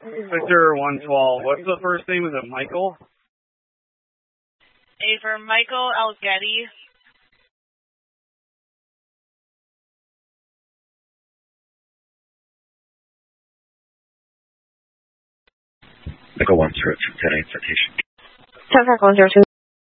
Victor 112. What's the first name? Is it Michael? A for Michael Algetti. Michael 102, 10-8 citation. 10-5-102.